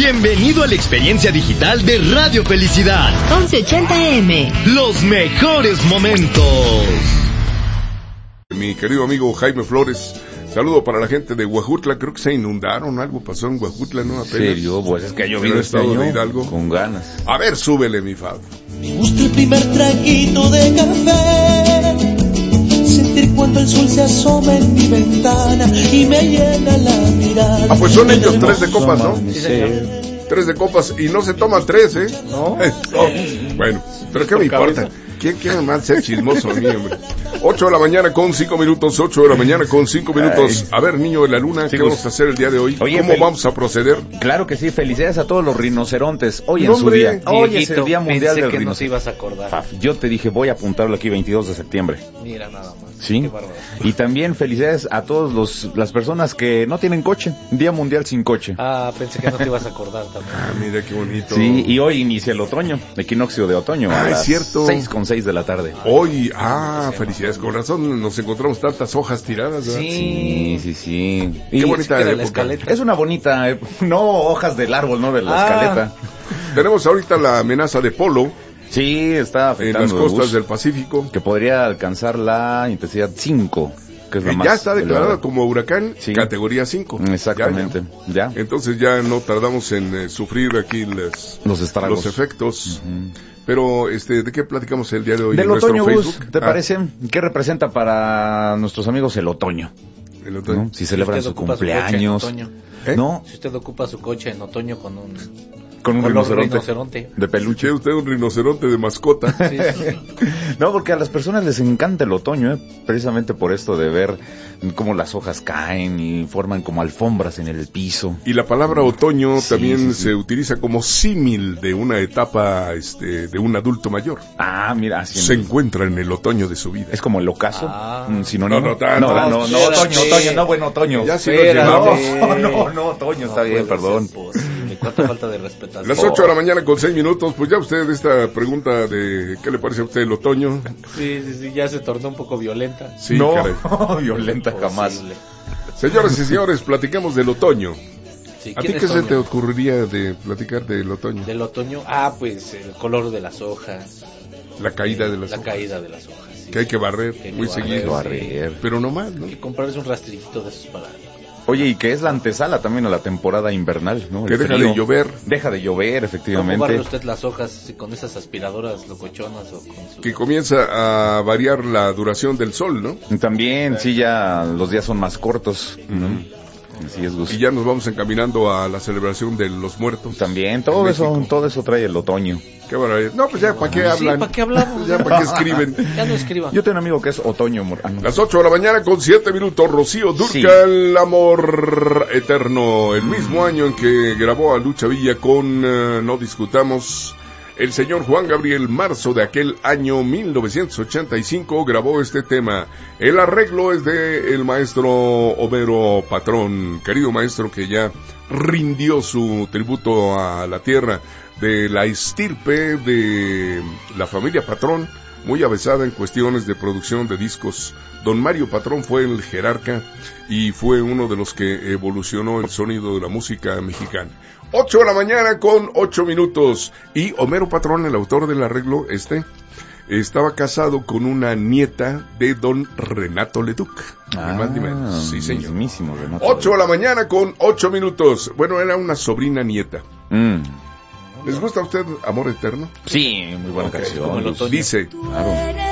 Bienvenido a la experiencia digital de Radio Felicidad. 1180M. Los mejores momentos. Mi querido amigo Jaime Flores, saludo para la gente de Huajutla. Creo que se inundaron, algo pasó en Huajutla, ¿no? Apenas. ¿En serio? Pues es que ha llovido este estado año de Hidalgo. Con ganas. A ver, súbele, mi Fab. Me gusta el primer traguito de café, sentir cuando el sol se asoma en mi ventana y me llena la mirada. Ah, pues son ellos 3 de copas, ¿no? Sí, señor. 3 de copas y no se toman 3, ¿eh? No. Bueno, pero ¿qué me importa? ¿Quién quiere más ser chismoso a mí, hombre? 8 de la mañana con 5 minutos, 8 de la mañana con 5 minutos. A ver, niño de la luna, ¿qué vamos a hacer el día de hoy? Oye, ¿Cómo vamos a proceder? Claro que sí, felicidades a todos los rinocerontes. Hoy No, en su hombre. día. Hoy es el Viejito, Día Mundial del pensé que no te Rinoceronte. ibas a acordar. Faf, yo te dije, voy a apuntarlo aquí 22 de septiembre. Mira nada más. Sí. Qué bárbaro. Y también felicidades a todos las personas que no tienen coche. Día Mundial sin coche. Ah, pensé que no te ibas a acordar también. Ah, mira qué bonito. Sí, y hoy inicia el otoño, equinoccio de otoño. Ah, a es las cierto. 6:06 de la tarde. Hoy, felicidades, con razón, nos encontramos tantas hojas tiradas, ¿verdad? Sí. Qué Y bonita queda la época. escaleta. es una bonita, no hojas del árbol, no de la escaleta. Tenemos ahorita la amenaza de polo Sí, está en afectando las costas Gus, del Pacífico. que podría alcanzar la intensidad 5, que es la más Ya está declarada elevada. como huracán, Sí. categoría 5. Exactamente, ya. Entonces ya no tardamos en sufrir aquí Los estragos. los efectos. Pero, ¿de qué platicamos el día de hoy Del en nuestro otoño, Facebook? Gus, ¿te parece? ¿Qué representa para nuestros amigos el otoño? El otoño. ¿No? Si celebran usted su ocupa su coche en cumpleaños, otoño. ¿Eh? ¿no? Si usted ocupa su coche en otoño con un Con un color rinoceronte de peluche. ¿Tiene usted un rinoceronte de mascota? Sí. No, porque a las personas les encanta el otoño, precisamente por esto de ver cómo las hojas caen y forman como alfombras en el piso. Y la palabra otoño Sí, también sí. se utiliza como símil de una etapa de un adulto mayor. Ah, mira, así Se encuentra en el otoño de su vida. es como el ocaso, Ah. un sinónimo. No, tanto. Otoño, no, bueno, otoño. Ya sí Espérate. lo llevamos. No, otoño, está bien, puede perdón. ser posible. Cuánta falta de respeto. Las 8 de la mañana con 6 minutos, pues ya usted esta pregunta de ¿qué le parece a usted el otoño? Sí, ya se tornó un poco violenta. Sí, no, caray. violenta jamás. Posible. Señoras y señores, platiquemos del otoño. Sí, ¿A ti ¿quién qué es se Toño? te ocurriría de platicar del otoño? Del otoño, pues el color de las hojas, La caída de las la hojas. caída de las hojas. Sí. Que hay que barrer Que hay que muy barrer, seguido. Barrer. Pero no más, ¿no? Hay que comprarse un rastrillito de esos para... Oye, y que es la antesala también a la temporada invernal, ¿no? Que El deja frío. de llover. Deja de llover, ¿Cómo efectivamente. barre usted las hojas si con esas aspiradoras locochonas o con su... Que comienza a variar la duración del sol, ¿no? También, sí, ya los días son más cortos. Así es, Gus. Y ya nos vamos encaminando a la celebración de los muertos. También, todo eso trae el otoño. Qué barbaridad. No, pues ya, ¿para qué hablan? ¿para qué hablamos? Ya, ¿para qué escriben? Ya no escriban. Yo tengo un amigo que es otoño. Las 8 de la mañana con 7 minutos, Rocío Dúrcal, El amor eterno. El mismo año en que grabó a Lucha Villa con No discutamos, el señor Juan Gabriel, marzo de aquel año 1985, grabó este tema. El arreglo es de el maestro Homero Patrón, querido maestro que ya rindió su tributo a la tierra, de la estirpe de la familia Patrón, muy avesada en cuestiones de producción de discos. Don Mario Patrón fue el jerarca y fue uno de los que evolucionó el sonido de la música mexicana. 8 de la mañana con 8 minutos. Y Homero Patrón, el autor del arreglo, estaba casado con una nieta de don Renato Leduc. Ni más ni menos. Sí, señor. Mismísimo, Renato. 8 de la mañana con 8 minutos. Bueno, era una sobrina nieta. ¿Les gusta a usted Amor Eterno? Sí, muy buena Ok, canción. como el otoño. Dice: Claro.